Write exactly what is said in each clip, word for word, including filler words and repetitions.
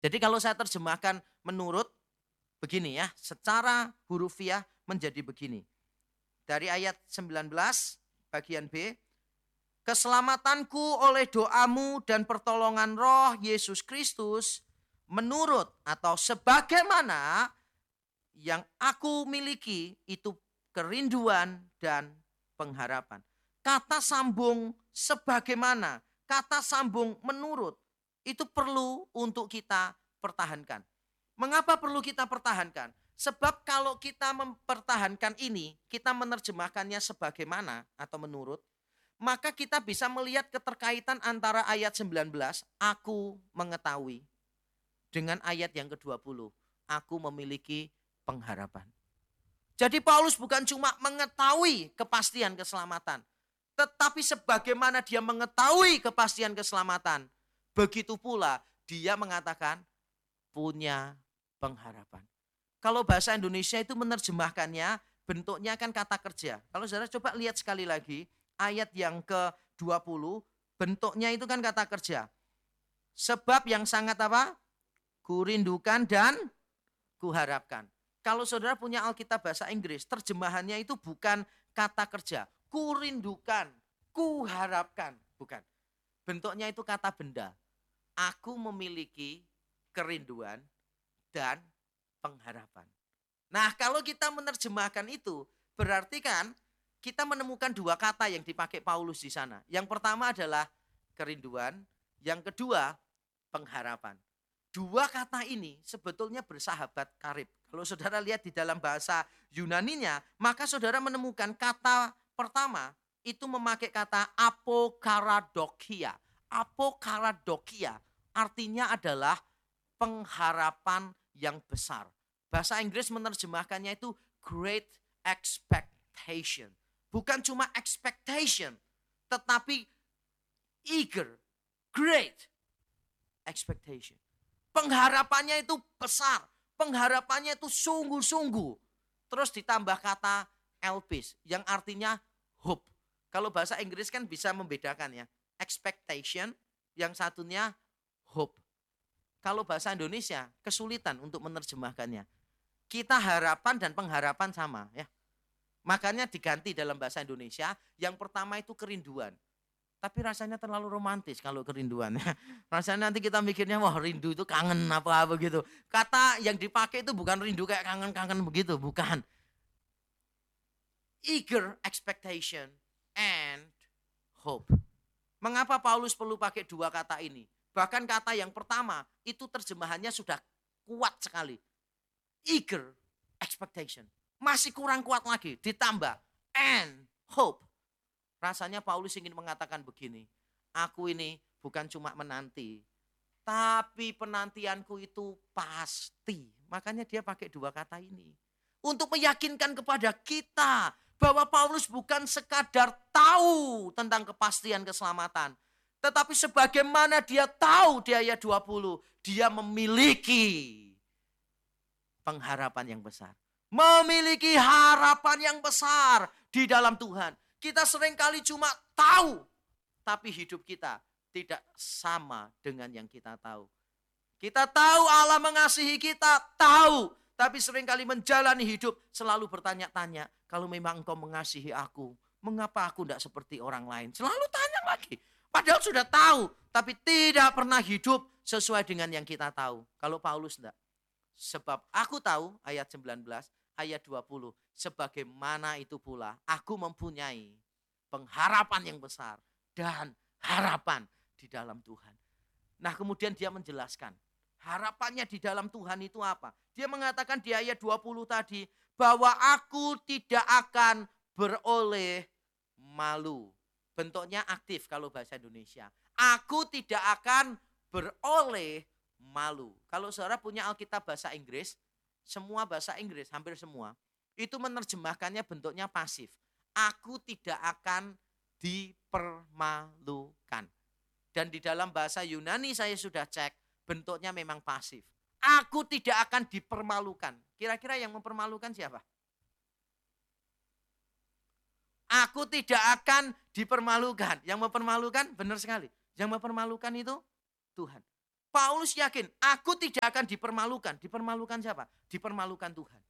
Jadi kalau saya terjemahkan menurut, begini ya, secara hurufiah menjadi begini. Dari ayat sembilan belas bagian B, keselamatanku oleh doamu dan pertolongan roh Yesus Kristus menurut atau sebagaimana yang aku miliki itu kerinduan dan pengharapan. Kata sambung sebagaimana, kata sambung menurut itu perlu untuk kita pertahankan. Mengapa perlu kita pertahankan? Sebab kalau kita mempertahankan ini, kita menerjemahkannya sebagaimana atau menurut, maka kita bisa melihat keterkaitan antara ayat sembilan belas, aku mengetahui, dengan ayat yang kedua puluh, aku memiliki pengharapan. Jadi Paulus bukan cuma mengetahui kepastian keselamatan, tetapi sebagaimana dia mengetahui kepastian keselamatan, begitu pula dia mengatakan punya pengharapan. Kalau bahasa Indonesia itu menerjemahkannya bentuknya kan kata kerja. Kalau saudara coba lihat sekali lagi ayat yang ke dua puluh, bentuknya itu kan kata kerja. Sebab yang sangat apa? Kurindukan dan kuharapkan. Kalau saudara punya Alkitab bahasa Inggris, terjemahannya itu bukan kata kerja. Kurindukan, kuharapkan. Bukan. Bentuknya itu kata benda. Aku memiliki kerinduan dan pengharapan. Nah, kalau kita menerjemahkan itu, berarti kan kita menemukan dua kata yang dipakai Paulus di sana. Yang pertama adalah kerinduan, yang kedua pengharapan. Dua kata ini sebetulnya bersahabat karib. Kalau saudara lihat di dalam bahasa Yunaninya, maka saudara menemukan kata pertama itu memakai kata apokaradokia. Apokaradokia artinya adalah pengharapan yang besar. Bahasa Inggris menerjemahkannya itu great expectation. Bukan cuma expectation, tetapi eager, great expectation. Pengharapannya itu besar, pengharapannya itu sungguh-sungguh. Terus ditambah kata elpis yang artinya hope. Kalau bahasa Inggris kan bisa membedakan ya, expectation, yang satunya hope. Kalau bahasa Indonesia kesulitan untuk menerjemahkannya. Kita harapan dan pengharapan sama ya. Makanya diganti dalam bahasa Indonesia, yang pertama itu kerinduan. Tapi rasanya terlalu romantis kalau kerinduan. Rasanya nanti kita mikirnya wah rindu itu kangen apa begitu. Kata yang dipakai itu bukan rindu kayak kangen-kangen begitu, bukan. Eager expectation and hope. Mengapa Paulus perlu pakai dua kata ini? Bahkan kata yang pertama itu terjemahannya sudah kuat sekali. Eager expectation. Masih kurang kuat lagi, ditambah and hope. Rasanya Paulus ingin mengatakan begini, aku ini bukan cuma menanti, tapi penantianku itu pasti. Makanya dia pakai dua kata ini. Untuk meyakinkan kepada kita bahwa Paulus bukan sekadar tahu tentang kepastian keselamatan. Tetapi sebagaimana dia tahu di ayat dua puluh, dia memiliki pengharapan yang besar. Memiliki harapan yang besar di dalam Tuhan. Kita seringkali cuma tahu, tapi hidup kita tidak sama dengan yang kita tahu. Kita tahu Allah mengasihi kita, tahu. Tapi seringkali menjalani hidup selalu bertanya-tanya, kalau memang engkau mengasihi aku, mengapa aku tidak seperti orang lain? Selalu tanya lagi. Padahal sudah tahu, tapi tidak pernah hidup sesuai dengan yang kita tahu. Kalau Paulus tidak. Sebab aku tahu, ayat sembilan belas, ayat dua puluh, sebagaimana itu pula aku mempunyai pengharapan yang besar dan harapan di dalam Tuhan. Nah, kemudian dia menjelaskan harapannya di dalam Tuhan itu apa? Dia mengatakan di ayat dua puluh tadi bahwa aku tidak akan beroleh malu. Bentuknya aktif kalau bahasa Indonesia. Aku tidak akan beroleh malu. Kalau saudara punya Alkitab bahasa Inggris, semua bahasa Inggris, hampir semua, itu menerjemahkannya bentuknya pasif. Aku tidak akan dipermalukan. Dan di dalam bahasa Yunani saya sudah cek, bentuknya memang pasif. Aku tidak akan dipermalukan. Kira-kira yang mempermalukan siapa? Aku tidak akan dipermalukan. Yang mempermalukan benar sekali. Yang mempermalukan itu Tuhan. Paulus yakin, aku tidak akan dipermalukan. Dipermalukan siapa? Dipermalukan Tuhan.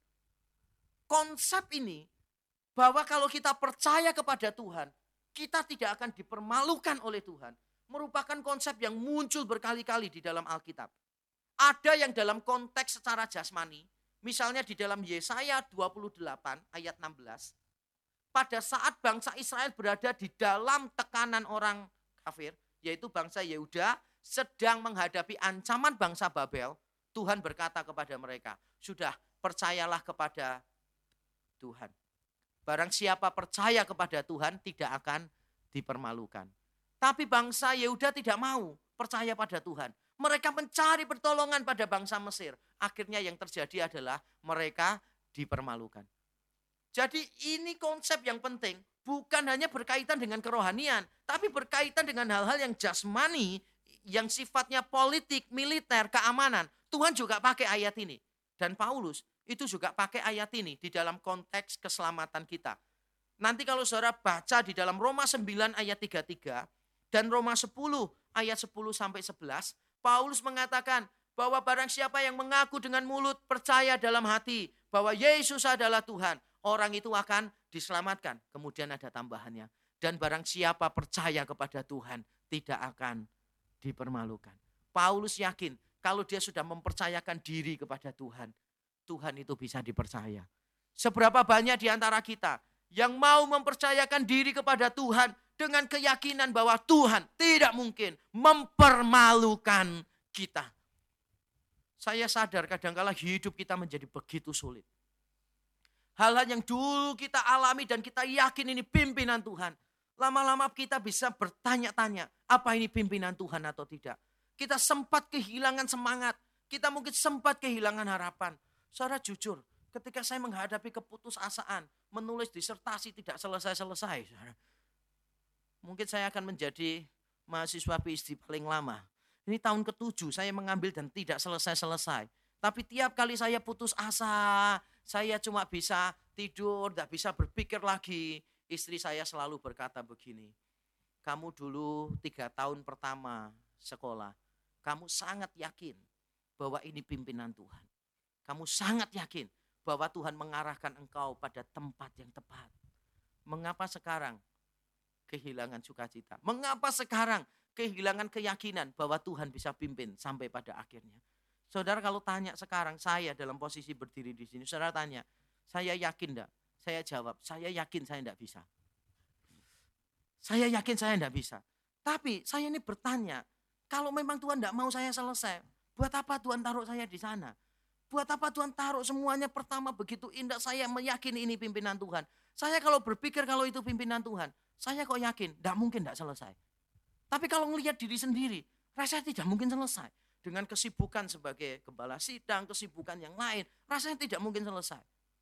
Konsep ini, bahwa kalau kita percaya kepada Tuhan, kita tidak akan dipermalukan oleh Tuhan, merupakan konsep yang muncul berkali-kali di dalam Alkitab. Ada yang dalam konteks secara jasmani, misalnya di dalam Yesaya dua puluh delapan ayat enam belas. Pada saat bangsa Israel berada di dalam tekanan orang kafir, yaitu bangsa Yehuda, sedang menghadapi ancaman bangsa Babel, Tuhan berkata kepada mereka, sudah percayalah kepada Tuhan. Barang siapa percaya kepada Tuhan tidak akan dipermalukan. Tapi bangsa Yehuda tidak mau percaya pada Tuhan. Mereka mencari pertolongan pada bangsa Mesir. Akhirnya yang terjadi adalah mereka dipermalukan. Jadi ini konsep yang penting. Bukan hanya berkaitan dengan kerohanian, tapi berkaitan dengan hal-hal yang jasmani, yang sifatnya politik, militer, keamanan. Tuhan juga pakai ayat ini. Dan Paulus itu juga pakai ayat ini di dalam konteks keselamatan kita. Nanti kalau saudara baca di dalam Roma sembilan ayat tiga puluh tiga dan Roma sepuluh ayat sepuluh sampai sebelas, Paulus mengatakan bahwa barang siapa yang mengaku dengan mulut, percaya dalam hati bahwa Yesus adalah Tuhan, orang itu akan diselamatkan. Kemudian ada tambahannya. Dan barang siapa percaya kepada Tuhan, tidak akan dipermalukan. Paulus yakin kalau dia sudah mempercayakan diri kepada Tuhan, Tuhan itu bisa dipercaya. Seberapa banyak di antara kita yang mau mempercayakan diri kepada Tuhan dengan keyakinan bahwa Tuhan tidak mungkin mempermalukan kita. Saya sadar kadang-kala hidup kita menjadi begitu sulit. Hal-hal yang dulu kita alami dan kita yakin ini pimpinan Tuhan. Lama-lama kita bisa bertanya-tanya, apa ini pimpinan Tuhan atau tidak. Kita sempat kehilangan semangat. Kita mungkin sempat kehilangan harapan. Saudara jujur, ketika saya menghadapi keputusasaan, menulis disertasi tidak selesai-selesai. Saudara. Mungkin saya akan menjadi mahasiswa P H D paling lama. Ini tahun ketujuh saya mengambil dan tidak selesai-selesai. Tapi tiap kali saya putus asa, saya cuma bisa tidur, tidak bisa berpikir lagi. Istri saya selalu berkata begini, kamu dulu tiga tahun pertama sekolah, kamu sangat yakin bahwa ini pimpinan Tuhan. Kamu sangat yakin bahwa Tuhan mengarahkan engkau pada tempat yang tepat. Mengapa sekarang kehilangan sukacita? Mengapa sekarang kehilangan keyakinan bahwa Tuhan bisa pimpin sampai pada akhirnya? Saudara kalau tanya sekarang, saya dalam posisi berdiri di sini, saudara tanya, saya yakin enggak? Saya jawab, saya yakin saya enggak bisa. Saya yakin saya enggak bisa. Tapi saya ini bertanya, kalau memang Tuhan enggak mau saya selesai, buat apa Tuhan taruh saya di sana? Buat apa Tuhan taruh semuanya pertama begitu indah, saya meyakini ini pimpinan Tuhan. Saya kalau berpikir kalau itu pimpinan Tuhan, saya kok yakin, enggak mungkin enggak selesai. Tapi kalau melihat diri sendiri, rasanya tidak mungkin selesai. Dengan kesibukan sebagai gembala sidang, kesibukan yang lain, rasanya tidak mungkin selesai.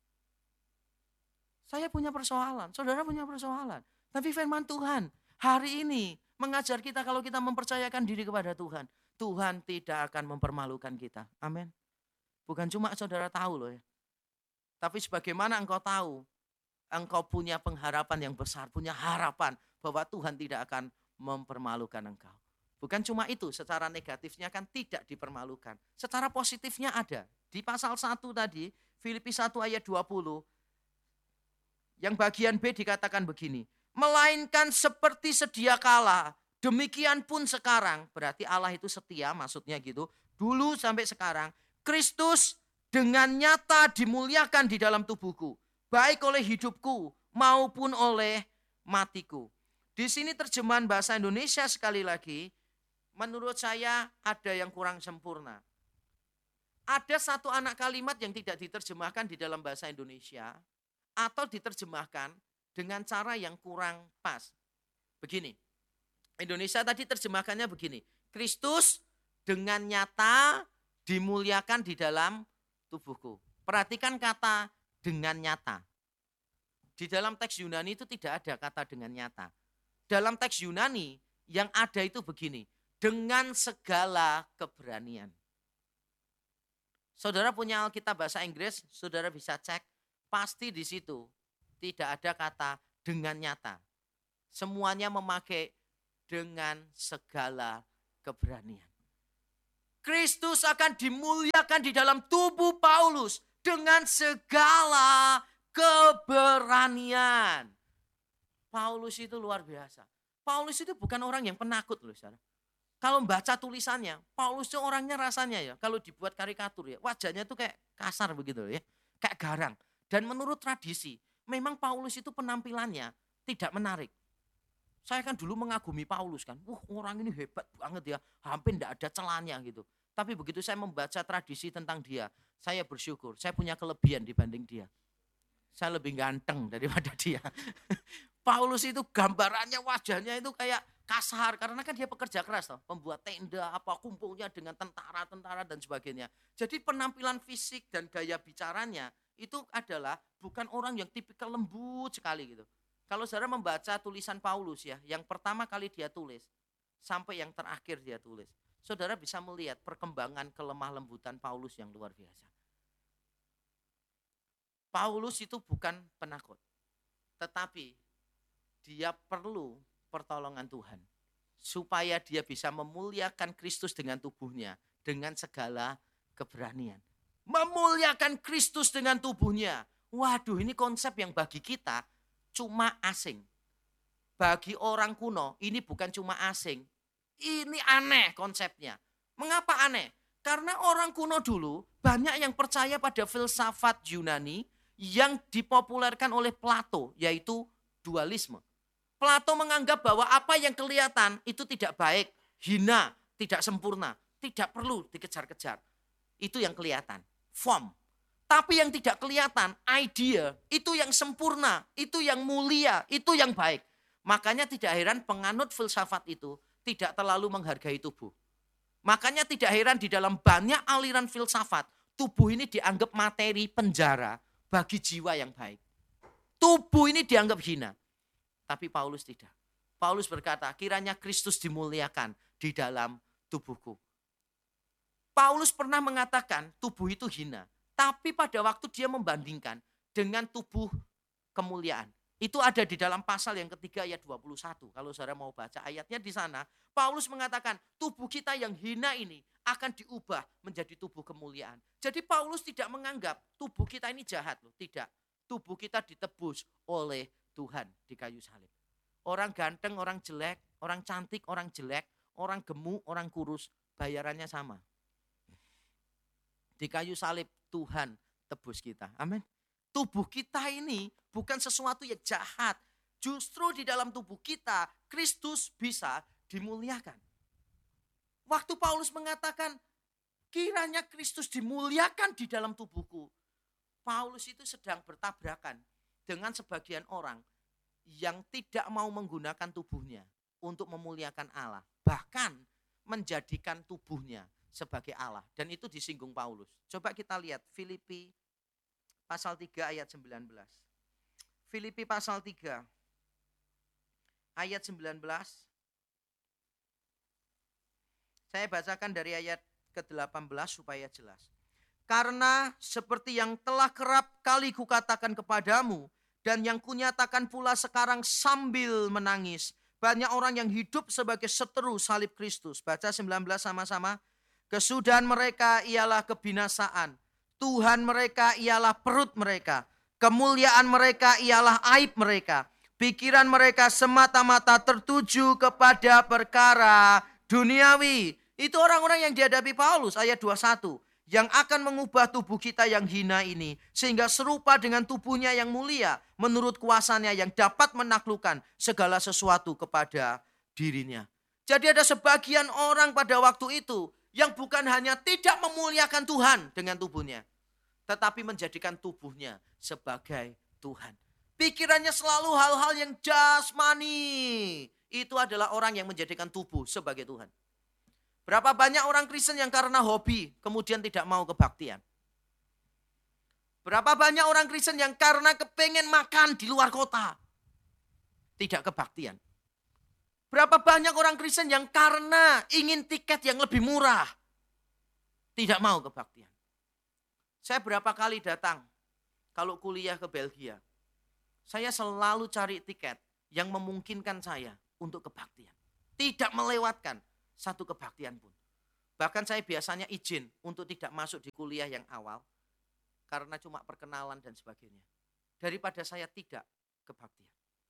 Saya punya persoalan, saudara punya persoalan. Tapi firman Tuhan hari ini mengajar kita kalau kita mempercayakan diri kepada Tuhan, Tuhan tidak akan mempermalukan kita. Amin. Bukan cuma saudara tahu loh ya. Tapi sebagaimana engkau tahu, engkau punya pengharapan yang besar, punya harapan bahwa Tuhan tidak akan mempermalukan engkau. Bukan cuma itu, secara negatifnya kan tidak dipermalukan. Secara positifnya ada. Di pasal satu tadi, Filipi satu ayat dua puluh, yang bagian B dikatakan begini, melainkan seperti sedia kala, demikian pun sekarang, berarti Allah itu setia, maksudnya gitu, dulu sampai sekarang, Kristus dengan nyata dimuliakan di dalam tubuhku, baik oleh hidupku maupun oleh matiku. Di sini terjemahan bahasa Indonesia sekali lagi, menurut saya ada yang kurang sempurna. Ada satu anak kalimat yang tidak diterjemahkan di dalam bahasa Indonesia atau diterjemahkan dengan cara yang kurang pas. Begini, Indonesia tadi terjemahkannya begini, Kristus dengan nyata dimuliakan di dalam tubuhku. Perhatikan kata dengan nyata. Di dalam teks Yunani itu tidak ada kata dengan nyata. Dalam teks Yunani yang ada itu begini, dengan segala keberanian. Saudara punya Alkitab bahasa Inggris, saudara bisa cek, pasti di situ tidak ada kata dengan nyata. Semuanya memakai dengan segala keberanian. Kristus akan dimuliakan di dalam tubuh Paulus dengan segala keberanian. Paulus itu luar biasa. Paulus itu bukan orang yang penakut loh, saudara. Kalau membaca tulisannya, Paulus itu orangnya rasanya ya, kalau dibuat karikatur ya, wajahnya tuh kayak kasar begitu ya, kayak garang. Dan menurut tradisi, memang Paulus itu penampilannya tidak menarik. Saya kan dulu mengagumi Paulus kan, wah orang ini hebat banget ya, hampir tidak ada celahnya gitu. Tapi begitu saya membaca tradisi tentang dia, saya bersyukur, saya punya kelebihan dibanding dia. Saya lebih ganteng daripada dia. Paulus itu gambarannya wajahnya itu kayak kasar karena kan dia pekerja keras toh, pembuat tenda apa kumpulnya dengan tentara-tentara dan sebagainya. Jadi penampilan fisik dan gaya bicaranya itu adalah bukan orang yang tipikal lembut sekali gitu. Kalau saudara membaca tulisan Paulus ya, yang pertama kali dia tulis sampai yang terakhir dia tulis, saudara bisa melihat perkembangan kelemah lembutan Paulus yang luar biasa. Paulus itu bukan penakut, tetapi dia perlu pertolongan Tuhan supaya dia bisa memuliakan Kristus dengan tubuhnya dengan segala keberanian. Memuliakan Kristus dengan tubuhnya. Waduh, ini konsep yang bagi kita cuma asing. Bagi orang kuno ini bukan cuma asing. Ini aneh konsepnya. Mengapa aneh? Karena orang kuno dulu banyak yang percaya pada filsafat Yunani yang dipopulerkan oleh Plato, yaitu dualisme. Plato menganggap bahwa apa yang kelihatan itu tidak baik, hina, tidak sempurna, tidak perlu dikejar-kejar. Itu yang kelihatan, form. Tapi yang tidak kelihatan, idea, itu yang sempurna, itu yang mulia, itu yang baik. Makanya tidak heran penganut filsafat itu tidak terlalu menghargai tubuh. Makanya tidak heran di dalam banyak aliran filsafat, tubuh ini dianggap materi penjara bagi jiwa yang baik. Tubuh ini dianggap hina. Tapi Paulus tidak. Paulus berkata, kiranya Kristus dimuliakan di dalam tubuhku. Paulus pernah mengatakan tubuh itu hina. Tapi pada waktu dia membandingkan dengan tubuh kemuliaan. Itu ada di dalam pasal yang ketiga ayat dua puluh satu. Kalau saudara mau baca ayatnya di sana. Paulus mengatakan tubuh kita yang hina ini akan diubah menjadi tubuh kemuliaan. Jadi Paulus tidak menganggap tubuh kita ini jahat loh. Tidak. Tubuh kita ditebus oleh Tuhan di kayu salib. Orang ganteng, orang jelek, orang cantik, orang jelek, orang gemuk, orang kurus, bayarannya sama. Di kayu salib Tuhan tebus kita. Amin. Tubuh kita ini bukan sesuatu yang jahat. Justru di dalam tubuh kita Kristus bisa dimuliakan. Waktu Paulus mengatakan kiranya Kristus dimuliakan di dalam tubuhku. Paulus itu sedang bertabrakan dengan sebagian orang yang tidak mau menggunakan tubuhnya untuk memuliakan Allah. Bahkan menjadikan tubuhnya sebagai Allah. Dan itu disinggung Paulus. Coba kita lihat Filipi pasal tiga ayat sembilan belas. Filipi pasal tiga ayat sembilan belas. Saya bacakan dari ayat ke delapan belas supaya jelas. Karena seperti yang telah kerap kali kukatakan kepadamu dan yang kunyatakan pula sekarang sambil menangis. Banyak orang yang hidup sebagai seteru salib Kristus. Baca sembilan belas sama-sama. Kesudahan mereka ialah kebinasaan. Tuhan mereka ialah perut mereka. Kemuliaan mereka ialah aib mereka. Pikiran mereka semata-mata tertuju kepada perkara duniawi. Itu orang-orang yang dihadapi Paulus ayat dua puluh satu. Yang akan mengubah tubuh kita yang hina ini. Sehingga serupa dengan tubuhnya yang mulia. Menurut kuasanya yang dapat menaklukkan segala sesuatu kepada dirinya. Jadi ada sebagian orang pada waktu itu. Yang bukan hanya tidak memuliakan Tuhan dengan tubuhnya. Tetapi menjadikan tubuhnya sebagai Tuhan. Pikirannya selalu hal-hal yang jasmani. Itu adalah orang yang menjadikan tubuh sebagai Tuhan. Berapa banyak orang Kristen yang karena hobi kemudian tidak mau kebaktian. Berapa banyak orang Kristen yang karena kepengen makan di luar kota. Tidak kebaktian. Berapa banyak orang Kristen yang karena ingin tiket yang lebih murah. Tidak mau kebaktian. Saya berapa kali datang kalau kuliah ke Belgia. Saya selalu cari tiket yang memungkinkan saya untuk kebaktian. Tidak melewatkan satu kebaktian pun. Bahkan saya biasanya izin untuk tidak masuk di kuliah yang awal. Karena cuma perkenalan dan sebagainya. Daripada saya tidak kebaktian.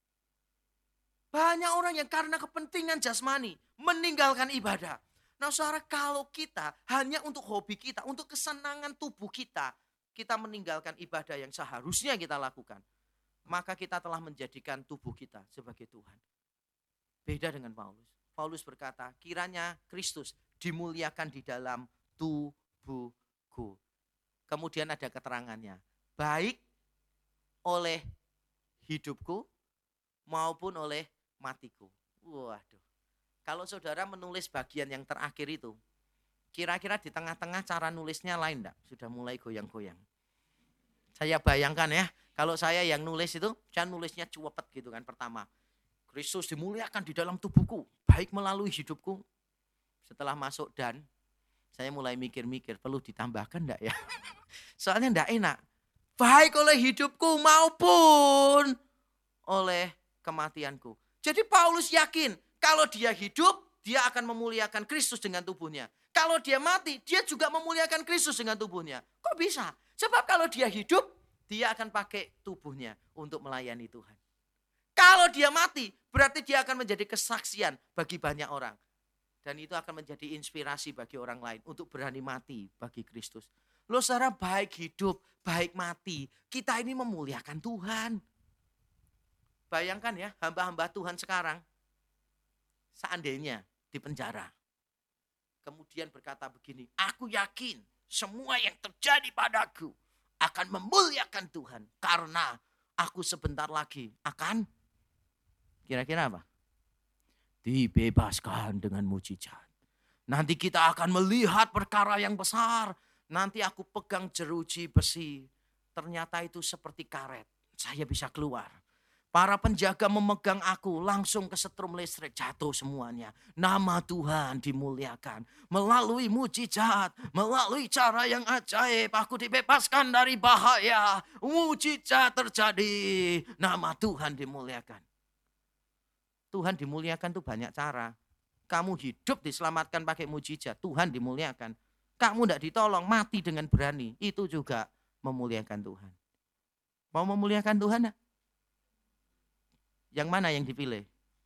Banyak orang yang karena kepentingan jasmani meninggalkan ibadah. Nah saudara, kalau kita hanya untuk hobi kita, untuk kesenangan tubuh kita, kita meninggalkan ibadah yang seharusnya kita lakukan. Maka kita telah menjadikan tubuh kita sebagai Tuhan. Beda dengan Paulus. Paulus berkata, kiranya Kristus dimuliakan di dalam tubuhku. Kemudian ada keterangannya. Baik oleh hidupku maupun oleh matiku. Waduh. Kalau saudara menulis bagian yang terakhir itu, kira-kira di tengah-tengah cara nulisnya lain enggak? Sudah mulai goyang-goyang. Saya bayangkan ya, kalau saya yang nulis itu, saya nulisnya cuepet gitu kan pertama. Kristus dimuliakan di dalam tubuhku, baik melalui hidupku. Setelah masuk dan, saya mulai mikir-mikir, perlu ditambahkan enggak ya? Soalnya enggak enak. Baik oleh hidupku maupun oleh kematianku. Jadi Paulus yakin kalau dia hidup, dia akan memuliakan Kristus dengan tubuhnya. Kalau dia mati, dia juga memuliakan Kristus dengan tubuhnya. Kok bisa? Sebab kalau dia hidup, dia akan pakai tubuhnya untuk melayani Tuhan. Kalau dia mati, berarti dia akan menjadi kesaksian bagi banyak orang. Dan itu akan menjadi inspirasi bagi orang lain untuk berani mati bagi Kristus. Loh saudara, baik hidup, baik mati, kita ini memuliakan Tuhan. Bayangkan ya, hamba-hamba Tuhan sekarang, seandainya di penjara, kemudian berkata begini, aku yakin semua yang terjadi padaku akan memuliakan Tuhan, karena aku sebentar lagi akan, kira-kira apa? Dibebaskan dengan mujizat. Nanti kita akan melihat perkara yang besar. Nanti aku pegang jeruji besi. Ternyata itu seperti karet. Saya bisa keluar. Para penjaga memegang aku, langsung kesetrum listrik, jatuh semuanya. Nama Tuhan dimuliakan. Melalui mujizat, melalui cara yang ajaib, aku dibebaskan dari bahaya. Mujizat terjadi, nama Tuhan dimuliakan. Tuhan dimuliakan itu banyak cara. Kamu hidup diselamatkan pakai mujizat, Tuhan dimuliakan. Kamu tidak ditolong, mati dengan berani, itu juga memuliakan Tuhan. Mau memuliakan Tuhan? Ya? Yang mana yang dipilih?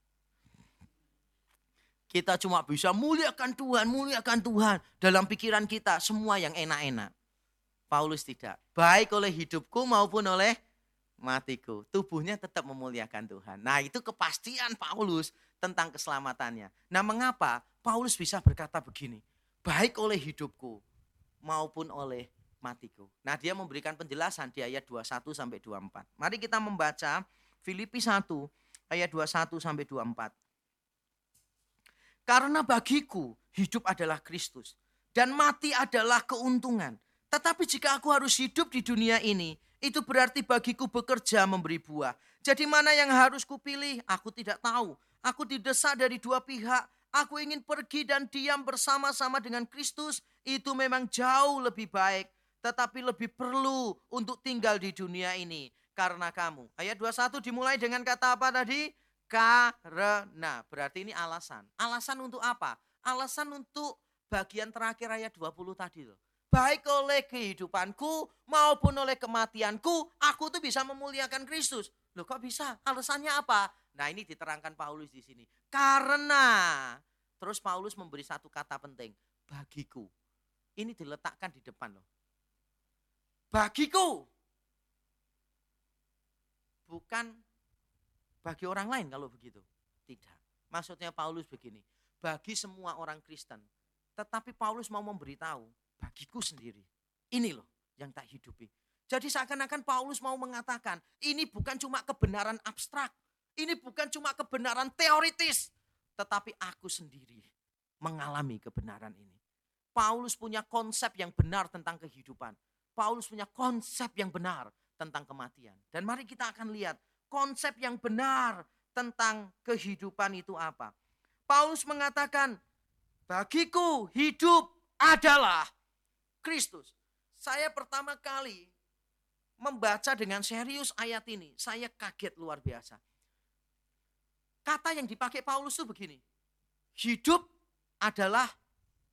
Kita cuma bisa muliakan Tuhan, muliakan Tuhan. Dalam pikiran kita semua yang enak-enak. Paulus tidak. Baik oleh hidupku maupun oleh matiku. Tubuhnya tetap memuliakan Tuhan. Nah itu kepastian Paulus tentang keselamatannya. Nah mengapa Paulus bisa berkata begini? Baik oleh hidupku maupun oleh matiku. Nah dia memberikan penjelasan di ayat dua puluh satu sampai dua puluh empat. Mari kita membaca Filipi satu ayat dua puluh satu sampai dua puluh empat. Karena bagiku hidup adalah Kristus dan mati adalah keuntungan. Tetapi jika aku harus hidup di dunia ini, itu berarti bagiku bekerja memberi buah. Jadi mana yang harus kupilih? Aku tidak tahu. Aku didesak dari dua pihak. Aku ingin pergi dan diam bersama-sama dengan Kristus. Itu memang jauh lebih baik. Tetapi lebih perlu untuk tinggal di dunia ini. Karena kamu. Ayat dua puluh satu dimulai dengan kata apa tadi? Karena. Berarti ini alasan. Alasan untuk apa? Alasan untuk bagian terakhir ayat dua puluh tadi loh. Baik oleh kehidupanku maupun oleh kematianku, aku tuh bisa memuliakan Kristus. Loh kok bisa? Alasannya apa? Nah ini diterangkan Paulus di sini. Karena. Terus Paulus memberi satu kata penting. Bagiku. Ini diletakkan di depan loh. Bagiku. Bukan bagi orang lain kalau begitu. Tidak. Maksudnya Paulus begini. Bagi semua orang Kristen. Tetapi Paulus mau memberitahu. Bagiku sendiri. Ini loh yang tak hidupi. Jadi seakan-akan Paulus mau mengatakan. Ini bukan cuma kebenaran abstrak. Ini bukan cuma kebenaran teoritis. Tetapi aku sendiri mengalami kebenaran ini. Paulus punya konsep yang benar tentang kehidupan. Paulus punya konsep yang benar tentang kematian. Dan mari kita akan lihat konsep yang benar tentang kehidupan itu apa. Paulus mengatakan, bagiku hidup adalah Kristus. Saya pertama kali membaca dengan serius ayat ini, saya kaget luar biasa. Kata yang dipakai Paulus itu begini, hidup adalah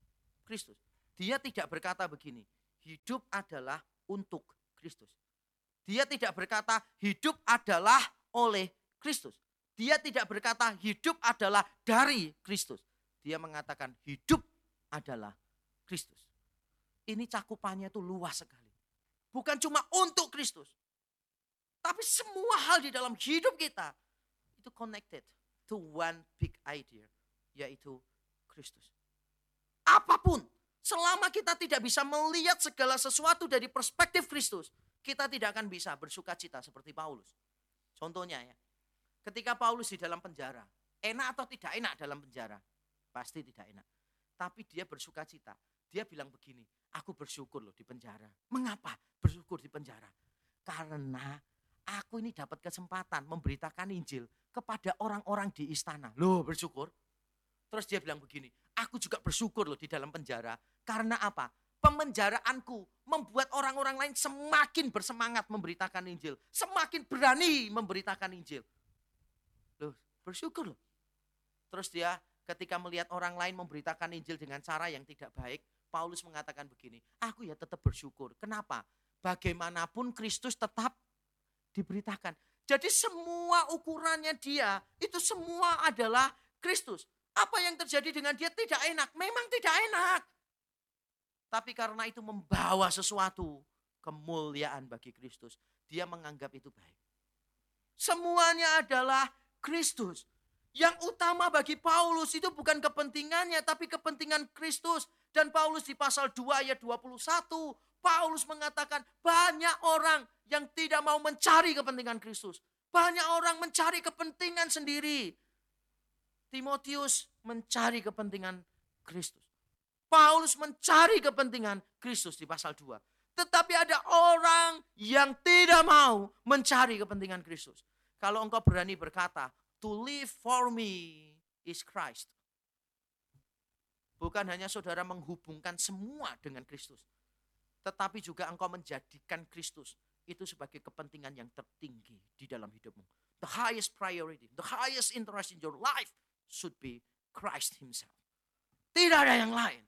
Kristus. Dia tidak berkata begini, hidup adalah untuk Kristus. Dia tidak berkata hidup adalah oleh Kristus. Dia tidak berkata hidup adalah dari Kristus. Dia mengatakan hidup adalah Kristus. Ini cakupannya itu luas sekali. Bukan cuma untuk Kristus. Tapi semua hal di dalam hidup kita itu connected to one big idea, yaitu Kristus. Apapun, selama kita tidak bisa melihat segala sesuatu dari perspektif Kristus, kita tidak akan bisa bersuka cita seperti Paulus. Contohnya ya, ketika Paulus di dalam penjara, enak atau tidak enak dalam penjara? Pasti tidak enak. Tapi dia bersuka cita. Dia bilang begini, aku bersyukur loh di penjara. Mengapa bersyukur di penjara? Karena aku ini dapat kesempatan memberitakan Injil kepada orang-orang di istana. Loh, bersyukur. Terus dia bilang begini, aku juga bersyukur loh di dalam penjara. Karena apa? Pemenjaraanku membuat orang-orang lain semakin bersemangat memberitakan Injil. Semakin berani memberitakan Injil. Loh, bersyukur loh. Terus dia ketika melihat orang lain memberitakan Injil dengan cara yang tidak baik, Paulus mengatakan begini, aku ya tetap bersyukur. Kenapa? Bagaimanapun Kristus tetap diberitakan. Jadi semua ukurannya dia, itu semua adalah Kristus. Apa yang terjadi dengan dia tidak enak, memang tidak enak. Tapi karena itu membawa sesuatu kemuliaan bagi Kristus, dia menganggap itu baik. Semuanya adalah Kristus. Yang utama bagi Paulus itu bukan kepentingannya, tapi kepentingan Kristus. Dan Paulus di pasal dua ayat dua puluh satu, Paulus mengatakan banyak orang yang tidak mau mencari kepentingan Kristus. Banyak orang mencari kepentingan sendiri. Timotius mencari kepentingan Kristus. Paulus mencari kepentingan Kristus di pasal dua. Tetapi ada orang yang tidak mau mencari kepentingan Kristus. Kalau engkau berani berkata, to live for me is Christ. Bukan hanya saudara menghubungkan semua dengan Kristus, tetapi juga engkau menjadikan Kristus itu sebagai kepentingan yang tertinggi di dalam hidupmu. The highest priority, the highest interest in your life should be Christ himself. Tidak ada yang lain.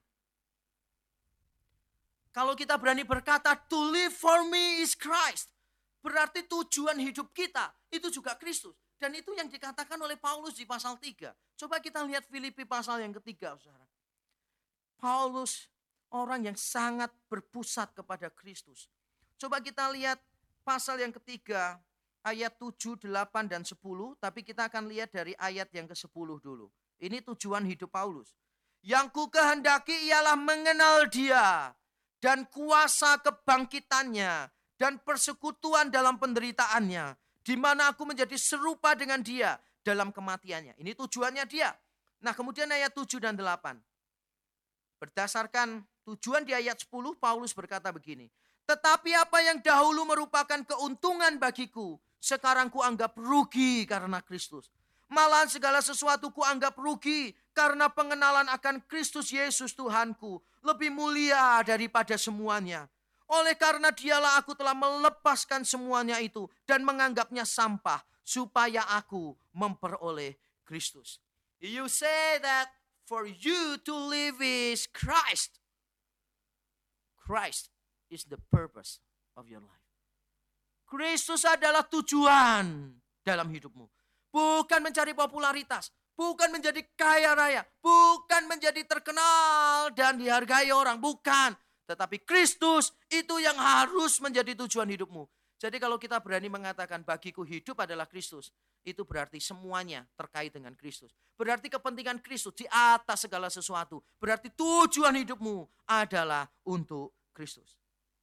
Kalau kita berani berkata, to live for me is Christ, berarti tujuan hidup kita itu juga Kristus. Dan itu yang dikatakan oleh Paulus di pasal tiga. Coba kita lihat Filipi pasal yang ketiga, saudara. Paulus orang yang sangat berpusat kepada Kristus. Coba kita lihat pasal yang ketiga, ayat tujuh, delapan, dan sepuluh. Tapi kita akan lihat dari ayat yang ke sepuluh dulu. Ini tujuan hidup Paulus. Yang ku kehendaki ialah mengenal dia dan kuasa kebangkitannya dan persekutuan dalam penderitaannya, di mana aku menjadi serupa dengan dia dalam kematiannya. Ini tujuannya dia. Nah, kemudian ayat tujuh dan delapan. Berdasarkan tujuan di ayat sepuluh, Paulus berkata begini. Tetapi apa yang dahulu merupakan keuntungan bagiku, sekarang kuanggap rugi karena Kristus. Malahan segala sesuatu kuanggap rugi karena pengenalan akan Kristus Yesus Tuhanku lebih mulia daripada semuanya. Oleh karena dialah aku telah melepaskan semuanya itu dan menganggapnya sampah supaya aku memperoleh Kristus. You say that for you to live is Christ. Christ is the purpose of your life. Kristus adalah tujuan dalam hidupmu. Bukan mencari popularitas, bukan menjadi kaya raya, bukan menjadi terkenal dan dihargai orang, bukan. Tetapi Kristus itu yang harus menjadi tujuan hidupmu. Jadi kalau kita berani mengatakan bagiku hidup adalah Kristus, itu berarti semuanya terkait dengan Kristus. Berarti kepentingan Kristus di atas segala sesuatu. Berarti tujuan hidupmu adalah untuk Kristus.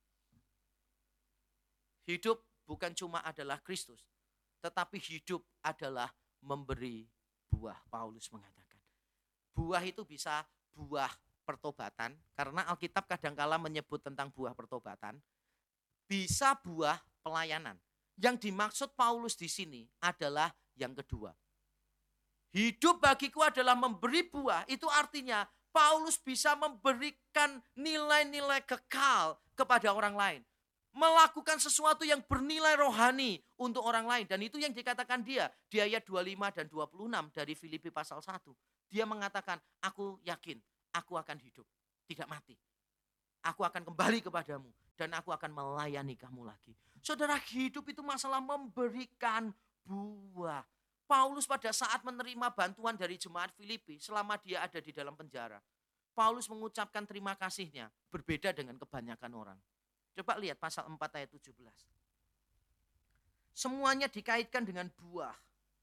Hidup bukan cuma adalah Kristus, tetapi hidup adalah memberi buah. Paulus mengatakan buah itu bisa buah pertobatan, karena Alkitab kadangkala menyebut tentang buah pertobatan. Bisa buah pelayanan. Yang dimaksud Paulus di sini adalah yang kedua. Hidup bagiku adalah memberi buah. Itu artinya Paulus bisa memberikan nilai-nilai kekal kepada orang lain. Melakukan sesuatu yang bernilai rohani untuk orang lain. Dan itu yang dikatakan dia di ayat dua puluh lima dan dua puluh enam dari Filipi pasal satu. Dia mengatakan, aku yakin aku akan hidup. tidak mati. Aku akan kembali kepadamu dan aku akan melayani kamu lagi. Saudara, hidup itu masalah memberikan buah. Paulus pada saat menerima bantuan dari jemaat Filipi selama dia ada di dalam penjara, Paulus mengucapkan terima kasihnya berbeda dengan kebanyakan orang. Coba lihat pasal empat ayat tujuh belas. Semuanya dikaitkan dengan buah.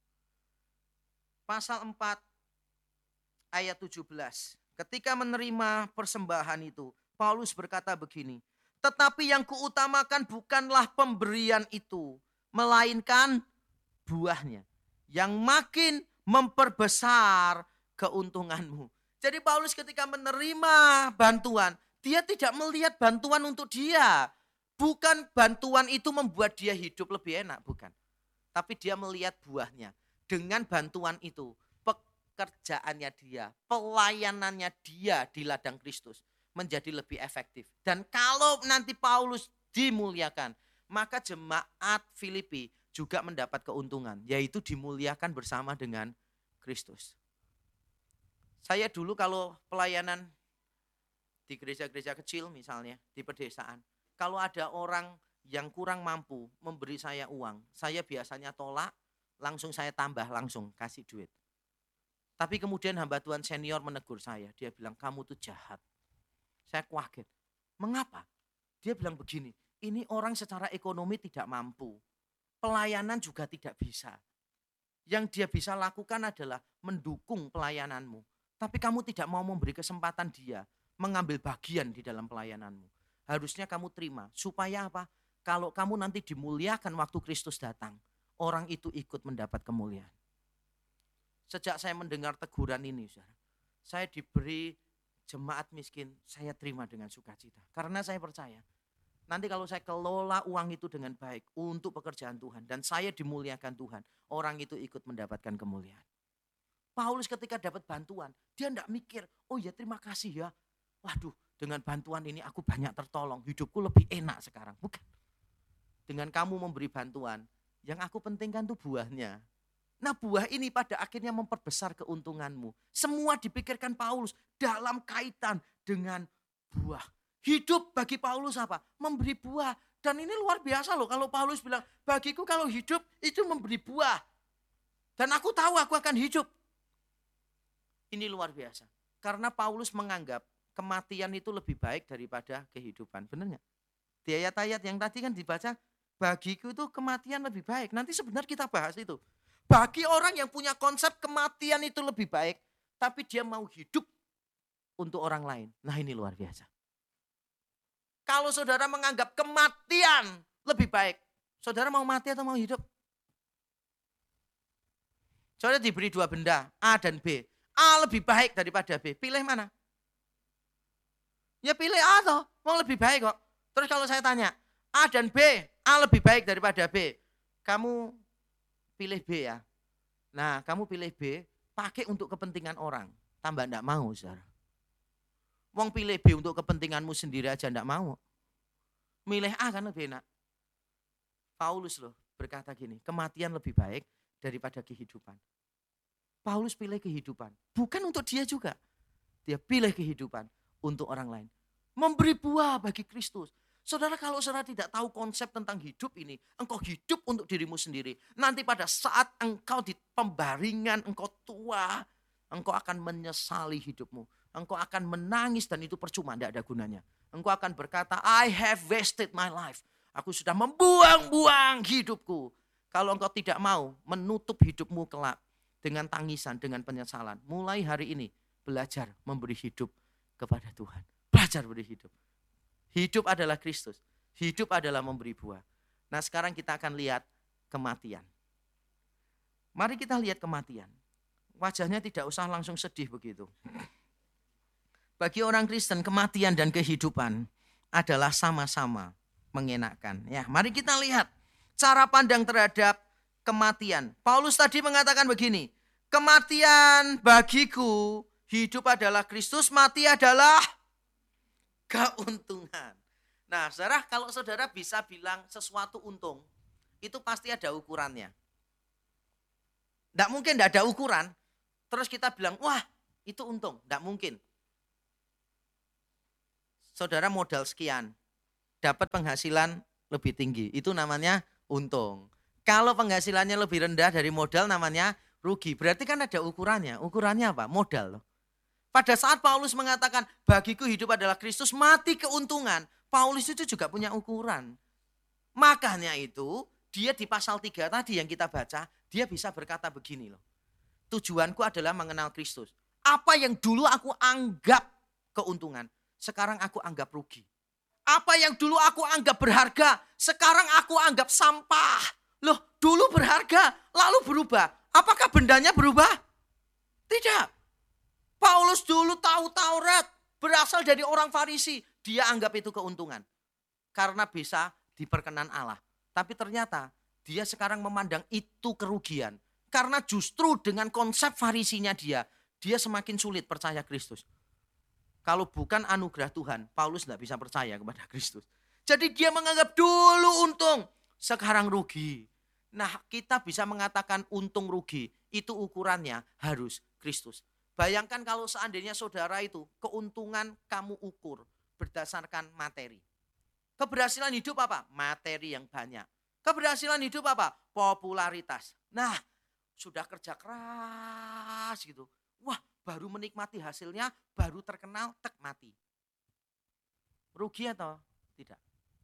Pasal empat ayat tujuh belas. Ketika menerima persembahan itu, Paulus berkata begini, tetapi yang kuutamakan bukanlah pemberian itu, melainkan buahnya, yang makin memperbesar keuntunganmu. Jadi Paulus ketika menerima bantuan, dia tidak melihat bantuan untuk dia. Bukan bantuan itu membuat dia hidup lebih enak, bukan. Tapi dia melihat buahnya. Dengan bantuan itu, pekerjaannya dia, pelayanannya dia di ladang Kristus menjadi lebih efektif. Dan kalau nanti Paulus dimuliakan, maka jemaat Filipi juga mendapat keuntungan, yaitu dimuliakan bersama dengan Kristus. Saya dulu kalau pelayanan di gereja-gereja kecil misalnya, di pedesaan, kalau ada orang yang kurang mampu memberi saya uang, saya biasanya tolak, langsung saya tambah, langsung kasih duit. Tapi kemudian hamba Tuhan senior menegur saya, dia bilang kamu tuh jahat. Saya kaget. Mengapa? Dia bilang begini, ini orang secara ekonomi tidak mampu. Pelayanan juga tidak bisa. Yang dia bisa lakukan adalah mendukung pelayananmu. Tapi kamu tidak mau memberi kesempatan dia mengambil bagian di dalam pelayananmu. Harusnya kamu terima. Supaya apa? Kalau kamu nanti dimuliakan waktu Kristus datang, orang itu ikut mendapat kemuliaan. Sejak saya mendengar teguran ini, saya diberi jemaat miskin, saya terima dengan sukacita. Karena saya percaya, nanti kalau saya kelola uang itu dengan baik untuk pekerjaan Tuhan, dan saya dimuliakan Tuhan, orang itu ikut mendapatkan kemuliaan. Paulus ketika dapat bantuan, dia tidak mikir, oh ya terima kasih ya. Waduh, dengan bantuan ini aku banyak tertolong, hidupku lebih enak sekarang. Bukan. Dengan kamu memberi bantuan, yang aku pentingkan tuh buahnya. Nah buah ini pada akhirnya memperbesar keuntunganmu. Semua dipikirkan Paulus dalam kaitan dengan buah. Hidup bagi Paulus apa? Memberi buah. Dan ini luar biasa loh kalau Paulus bilang, bagiku kalau hidup itu memberi buah. Dan aku tahu aku akan hidup. Ini luar biasa. Karena Paulus menganggap kematian itu lebih baik daripada kehidupan. Benar nggak? Di ayat-ayat yang tadi kan dibaca, bagiku itu kematian lebih baik. Nanti sebenarnya kita bahas itu. Bagi orang yang punya konsep kematian itu lebih baik, tapi dia mau hidup untuk orang lain. Nah ini luar biasa. Kalau saudara menganggap kematian lebih baik, saudara mau mati atau mau hidup? Saudara diberi dua benda, A dan B. A lebih baik daripada B. Pilih mana? Ya pilih A toh, mau lebih baik kok. Terus kalau saya tanya, A dan B, A lebih baik daripada B. Kamu pilih B ya. Nah, kamu pilih B, pakai untuk kepentingan orang. Tambah enggak mau, saudara. Wong pilih B untuk kepentinganmu sendiri aja enggak mau. Milih A kan lebih enak. Paulus loh berkata gini, kematian lebih baik daripada kehidupan. Paulus pilih kehidupan, bukan untuk dia juga. Dia pilih kehidupan untuk orang lain. Memberi buah bagi Kristus. Saudara, kalau saudara tidak tahu konsep tentang hidup ini, engkau hidup untuk dirimu sendiri. Nanti pada saat engkau di pembaringan, engkau tua, engkau akan menyesali hidupmu. Engkau akan menangis dan itu percuma, tidak ada gunanya. Engkau akan berkata, I have wasted my life. Aku sudah membuang-buang hidupku. Kalau engkau tidak mau menutup hidupmu kelak dengan tangisan, dengan penyesalan, mulai hari ini belajar memberi hidup kepada Tuhan. Belajar beri hidup. Hidup adalah Kristus. Hidup adalah memberi buah. Nah sekarang kita akan lihat kematian. Mari kita lihat kematian. Wajahnya tidak usah langsung sedih begitu. Bagi orang Kristen kematian dan kehidupan adalah sama-sama mengenakkan. Ya, mari kita lihat cara pandang terhadap kematian. Paulus tadi mengatakan begini, kematian bagiku, hidup adalah Kristus, mati adalah keuntungan. Nah, saudara, kalau saudara bisa bilang sesuatu untung, itu pasti ada ukurannya. Tidak mungkin tidak ada ukuran, terus kita bilang, wah itu untung. Tidak mungkin. saudara modal sekian, dapat penghasilan lebih tinggi, itu namanya untung. Kalau penghasilannya lebih rendah dari modal namanya rugi. Berarti kan ada ukurannya. Ukurannya apa? Modal loh. Pada saat Paulus mengatakan bagiku hidup adalah Kristus, mati keuntungan. Paulus itu juga punya ukuran. Makanya itu dia di pasal tiga tadi yang kita baca, dia bisa berkata begini loh. Tujuanku adalah mengenal Kristus. Apa yang dulu aku anggap keuntungan, sekarang aku anggap rugi. Apa yang dulu aku anggap berharga, sekarang aku anggap sampah. Loh, dulu berharga, lalu berubah. Apakah bendanya berubah? Tidak. Paulus dulu tahu Taurat, berasal dari orang Farisi. Dia anggap itu keuntungan. Karena bisa diperkenan Allah. Tapi ternyata dia sekarang memandang itu kerugian. Karena justru dengan konsep Farisinya dia, dia semakin sulit percaya Kristus. Kalau bukan anugerah Tuhan, Paulus tidak bisa percaya kepada Kristus. Jadi dia menganggap dulu untung, sekarang rugi. Nah, kita bisa mengatakan untung rugi, itu ukurannya harus Kristus. Bayangkan kalau seandainya saudara itu keuntungan kamu ukur berdasarkan materi. Keberhasilan hidup apa? Materi yang banyak. Keberhasilan hidup apa? Popularitas. Nah, sudah kerja keras gitu. Wah, baru menikmati hasilnya, baru terkenal, tek mati. Rugi atau tidak?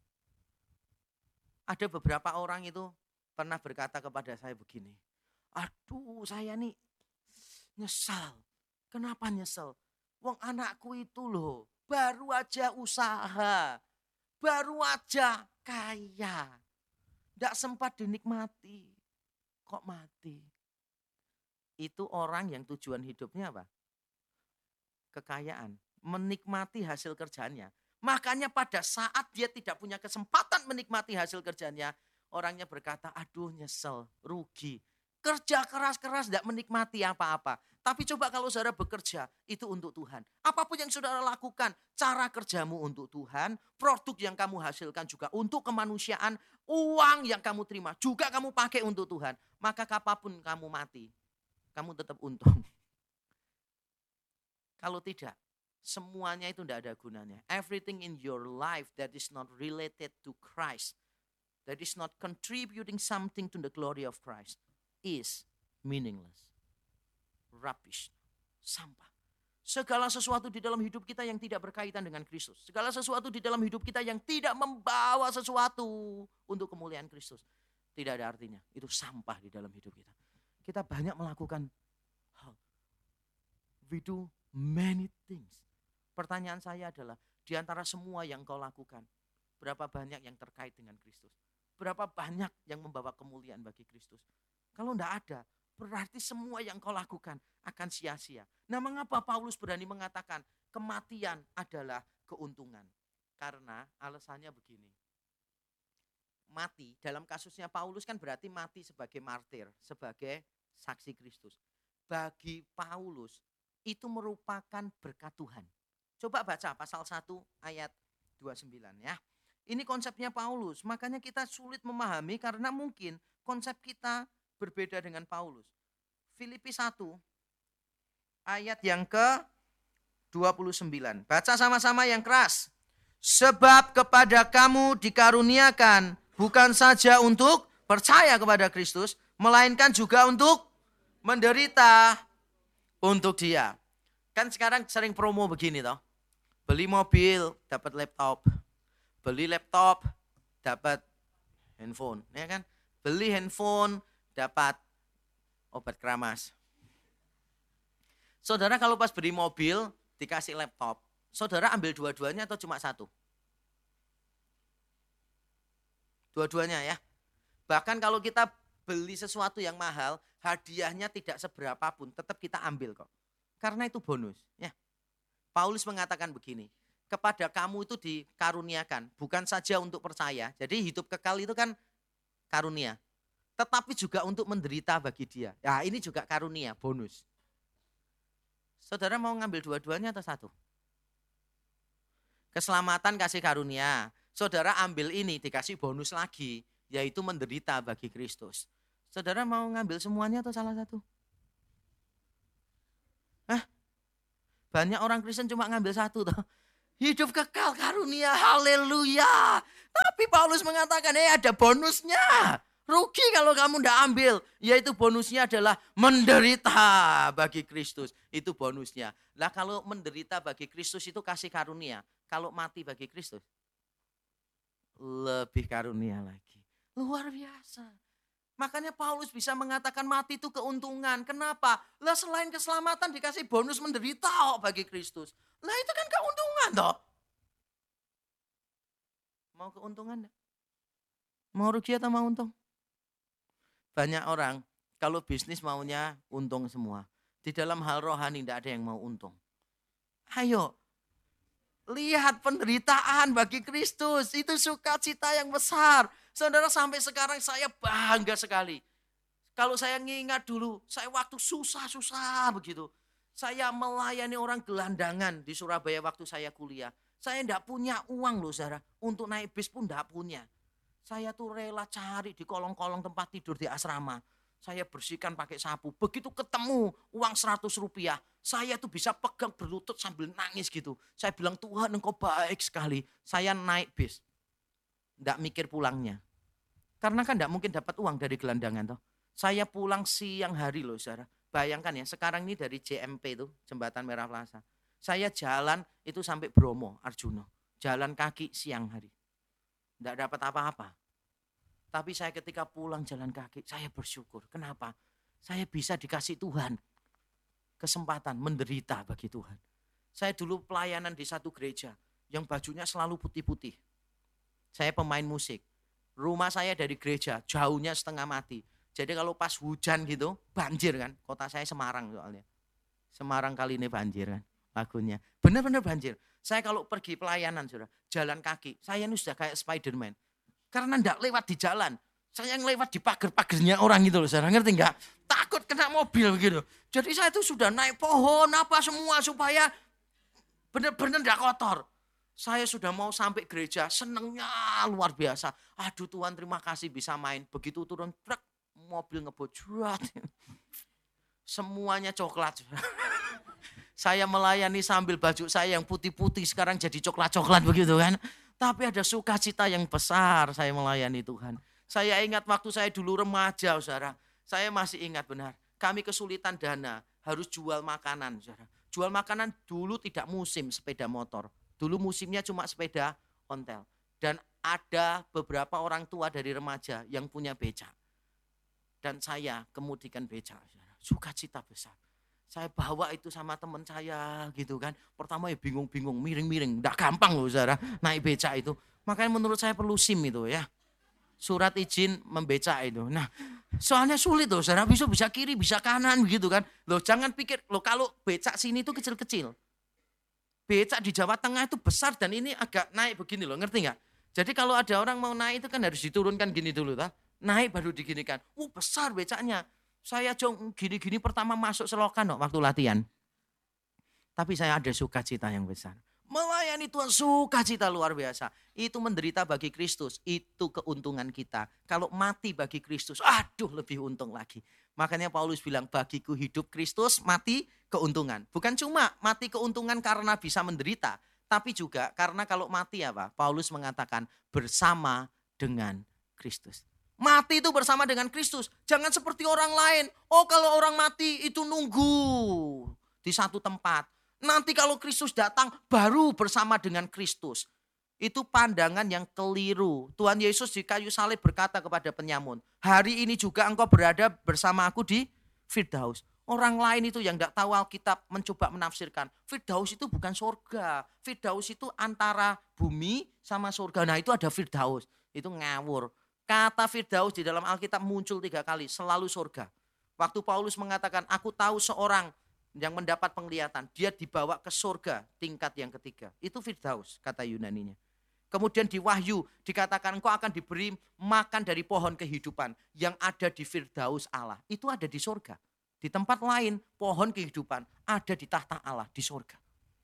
Ada beberapa orang itu pernah berkata kepada saya begini. Aduh, saya nih nyesal. Kenapa nyesel? Wong anakku itu loh, baru aja usaha. Baru aja kaya. Tidak sempat dinikmati. Kok mati? Itu orang yang tujuan hidupnya apa? Kekayaan. Menikmati hasil kerjanya. Makanya pada saat dia tidak punya kesempatan menikmati hasil kerjanya, orangnya berkata, aduh nyesel, rugi. Kerja keras-keras tidak menikmati apa-apa. Tapi coba kalau saudara bekerja, itu untuk Tuhan. Apapun yang saudara lakukan, cara kerjamu untuk Tuhan, produk yang kamu hasilkan juga untuk kemanusiaan, uang yang kamu terima juga kamu pakai untuk Tuhan. Maka kapanpun kamu mati, kamu tetap untung. Kalau tidak, semuanya itu tidak ada gunanya. Everything in your life that is not related to Christ, that is not contributing something to the glory of Christ, is meaningless. Rubbish. Sampah. Segala sesuatu di dalam hidup kita yang tidak berkaitan dengan Kristus. Segala sesuatu di dalam hidup kita yang tidak membawa sesuatu untuk kemuliaan Kristus. Tidak ada artinya. Itu sampah di dalam hidup kita. Kita banyak melakukan hal. We do many things. Pertanyaan saya adalah, di antara semua yang kau lakukan, berapa banyak yang terkait dengan Kristus? Berapa banyak yang membawa kemuliaan bagi Kristus? Kalau tidak ada, berarti semua yang kau lakukan akan sia-sia. Nah, mengapa Paulus berani mengatakan kematian adalah keuntungan? Karena alasannya begini. Mati, dalam kasusnya Paulus kan berarti mati sebagai martir, sebagai saksi Kristus. Bagi Paulus, itu merupakan berkat Tuhan. Coba baca pasal satu ayat dua puluh sembilan ya. Ini konsepnya Paulus, makanya kita sulit memahami karena mungkin konsep kita berbeda dengan Paulus. Filipi satu ayat yang ke dua puluh sembilan. Baca sama-sama yang keras. Sebab kepada kamu dikaruniakan bukan saja untuk percaya kepada Kristus, melainkan juga untuk menderita untuk Dia. Kan sekarang sering promo begini toh. Beli mobil dapat laptop. Beli laptop dapat handphone, ya kan? Beli handphone dapat obat keramas. Saudara kalau pas beli mobil dikasih laptop, saudara ambil dua-duanya atau cuma satu? Dua-duanya ya. Bahkan kalau kita beli sesuatu yang mahal, hadiahnya tidak seberapa pun, tetap kita ambil kok. Karena itu bonus. Ya. Paulus mengatakan begini, kepada kamu itu dikaruniakan, bukan saja untuk percaya. Jadi hidup kekal itu kan karunia. Tetapi juga untuk menderita bagi Dia. Ya ini juga karunia, bonus. Saudara mau ngambil dua-duanya atau satu? Keselamatan kasih karunia. Saudara ambil ini dikasih bonus lagi, yaitu menderita bagi Kristus. Saudara mau ngambil semuanya atau salah satu? Hah? Banyak orang Kristen cuma ngambil satu toh. Hidup kekal karunia, haleluya. Tapi Paulus mengatakan, eh ada bonusnya. Rugi kalau kamu tidak ambil. Yaitu bonusnya adalah menderita bagi Kristus. Itu bonusnya. Lah kalau menderita bagi Kristus itu kasih karunia. Kalau mati bagi Kristus, lebih karunia lagi. Luar biasa. Makanya Paulus bisa mengatakan mati itu keuntungan. Kenapa? Lah selain keselamatan dikasih bonus menderita oh, bagi Kristus. Lah itu kan keuntungan toh. Mau keuntungan enggak? Mau rugi atau mau untung? Banyak orang kalau bisnis maunya untung semua. Di dalam hal rohani tidak ada yang mau untung. Ayo, lihat penderitaan bagi Kristus. Itu sukacita yang besar. Saudara, sampai sekarang saya bangga sekali. Kalau saya ngingat dulu, saya waktu susah-susah begitu. Saya melayani orang gelandangan di Surabaya waktu saya kuliah. Saya tidak punya uang loh saudara. Untuk naik bis pun tidak punya. Saya tuh rela cari di kolong-kolong tempat tidur di asrama. Saya bersihkan pakai sapu. Begitu ketemu uang seratus rupiah. Saya tuh bisa pegang berlutut sambil nangis gitu. Saya bilang, Tuhan engkau baik sekali. Saya naik bis. Tidak mikir pulangnya. Karena kan tidak mungkin dapat uang dari gelandangan toh. Saya pulang siang hari loh saudara. Bayangkan ya, sekarang ini dari J M P itu, Jembatan Merah Plaza. Saya jalan itu sampai Bromo, Arjuna. Jalan kaki siang hari. Tidak dapat apa-apa. Tapi saya ketika pulang jalan kaki, saya bersyukur. Kenapa? Saya bisa dikasih Tuhan kesempatan menderita bagi Tuhan. Saya dulu pelayanan di satu gereja yang bajunya selalu putih-putih. Saya pemain musik. Rumah saya dari gereja, jauhnya setengah mati. Jadi kalau pas hujan gitu, banjir kan. Kota saya Semarang soalnya. Semarang kali ini banjir kan lagunya. Benar-benar banjir. Saya kalau pergi pelayanan sudah jalan kaki, saya ini sudah kayak Spiderman. Karena enggak lewat di jalan. Saya yang lewat di pagar-pagarnya orang gitu loh, saudara ngerti enggak? Takut kena mobil gitu. Jadi saya itu sudah naik pohon apa semua supaya benar-benar enggak kotor. Saya sudah mau sampai gereja, senengnya luar biasa. Aduh Tuhan terima kasih bisa main. Begitu turun truk, mobil ngebojrat. Semuanya coklat. Saya melayani sambil baju saya yang putih-putih sekarang jadi coklat-coklat begitu kan. Tapi ada sukacita yang besar saya melayani Tuhan. Saya ingat waktu saya dulu remaja saudara. Saya masih ingat benar. Kami kesulitan dana, harus jual makanan saudara. Jual makanan dulu tidak musim sepeda motor. Dulu musimnya cuma sepeda ontel. Dan ada beberapa orang tua dari remaja yang punya beca. Dan saya kemudikan beca. Sukacita besar. Saya bawa itu sama teman saya gitu kan. Pertama ya bingung-bingung, miring-miring. Nggak gampang loh saudara naik beca itu. Makanya menurut saya perlu SIM itu ya. Surat izin membeca itu. Nah soalnya sulit loh saudara. Bisa, bisa kiri, bisa kanan gitu kan. Loh jangan pikir, loh kalau beca sini itu kecil-kecil. Becak di Jawa Tengah itu besar dan ini agak naik begini loh, ngerti nggak? Jadi kalau ada orang mau naik itu kan harus diturunkan gini dulu, tak? Naik baru diginikan. Uh besar becaknya. Saya jong gini-gini pertama masuk selokan loh, waktu latihan. Tapi saya ada sukacita yang besar. Melayani Tuhan sukacita luar biasa. Itu menderita bagi Kristus, itu keuntungan kita. Kalau mati bagi Kristus, aduh lebih untung lagi. Makanya Paulus bilang bagiku hidup Kristus, mati keuntungan. Bukan cuma mati keuntungan karena bisa menderita, tapi juga karena kalau mati apa? Paulus mengatakan bersama dengan Kristus. Mati itu bersama dengan Kristus. Jangan seperti orang lain. Oh kalau orang mati itu nunggu di satu tempat. Nanti kalau Kristus datang baru bersama dengan Kristus. Itu pandangan yang keliru. Tuhan Yesus di kayu salib berkata kepada penyamun, hari ini juga engkau berada bersama aku di Firdaus. Orang lain itu yang tidak tahu Alkitab mencoba menafsirkan. Firdaus itu bukan surga. Firdaus itu antara bumi sama surga. Nah itu ada Firdaus. Itu ngawur. Kata Firdaus di dalam Alkitab muncul tiga kali. Selalu surga. Waktu Paulus mengatakan aku tahu seorang yang mendapat penglihatan. Dia dibawa ke surga tingkat yang ketiga. Itu Firdaus kata Yunaninya. Kemudian di Wahyu dikatakan engkau akan diberi makan dari pohon kehidupan. Yang ada di Firdaus Allah. Itu ada di surga. Di tempat lain pohon kehidupan ada di tahta Allah di surga.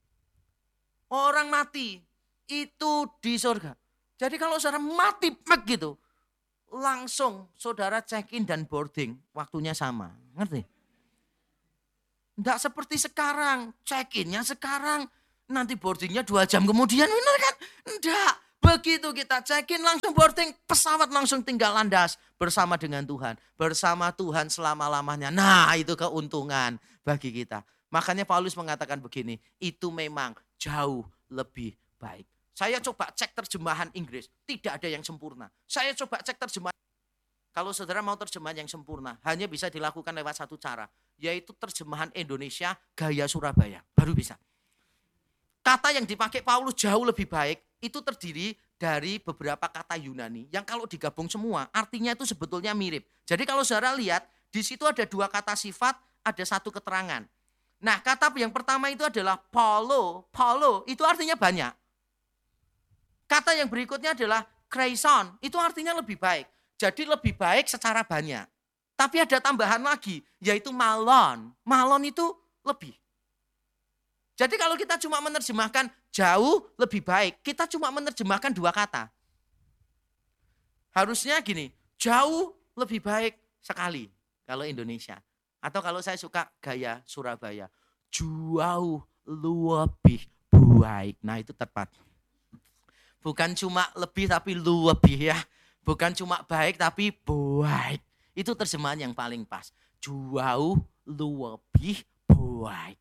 Orang mati itu di surga. Jadi kalau saudara mati begitu, langsung saudara check in dan boarding. Waktunya sama. Ngerti? Tidak seperti sekarang. Check innya sekarang. nanti boardingnya dua jam kemudian, benar kan? Enggak. Begitu kita check-in langsung boarding, pesawat langsung tinggal landas bersama dengan Tuhan. Bersama Tuhan selama-lamanya. Nah, itu keuntungan bagi kita. Makanya Paulus mengatakan begini, itu memang jauh lebih baik. Saya coba cek terjemahan Inggris, tidak ada yang sempurna. Saya coba cek terjemahan. Kalau saudara mau terjemahan yang sempurna, hanya bisa dilakukan lewat satu cara, yaitu terjemahan Indonesia gaya Surabaya. Baru bisa. Kata yang dipakai Paulus jauh lebih baik, itu terdiri dari beberapa kata Yunani yang kalau digabung semua artinya itu sebetulnya mirip. Jadi kalau saudara lihat, di situ ada dua kata sifat, ada satu keterangan. Nah, kata yang pertama itu adalah paulo, paulo itu artinya banyak. Kata yang berikutnya adalah kreison, itu artinya lebih baik. Jadi lebih baik secara banyak. Tapi ada tambahan lagi, yaitu malon. Malon itu lebih. Jadi kalau kita cuma menerjemahkan jauh lebih baik, kita cuma menerjemahkan dua kata. Harusnya gini, jauh lebih baik sekali kalau Indonesia. Atau kalau saya suka gaya Surabaya, jauh lebih baik. Nah itu tepat. Bukan cuma lebih tapi lebih ya. Bukan cuma baik tapi baik. Itu terjemahan yang paling pas. Jauh lebih baik.